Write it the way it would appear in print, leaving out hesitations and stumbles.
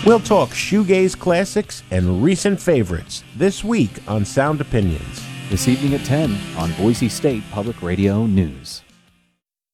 We'll talk shoegaze classics and recent favorites this week on Sound Opinions. This evening at 10 on Boise State Public Radio News.